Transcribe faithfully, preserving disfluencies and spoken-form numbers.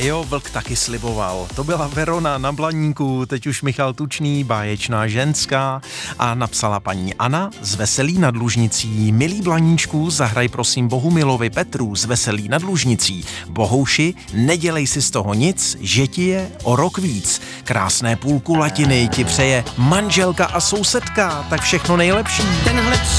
Jo, vlk taky sliboval. To byla Verona na Blaníku, teď už Michal Tučný, báječná ženská, a napsala paní Anna z Veselí nad Lužnicí. Milý Blaníčku, zahraj prosím Bohumilovi Petru z Veselí nad Lužnicí. Bohouši, nedělej si z toho nic, že ti je o rok víc. Krásné půlku latiny ti přeje manželka a sousedka, tak všechno nejlepší. Tenhle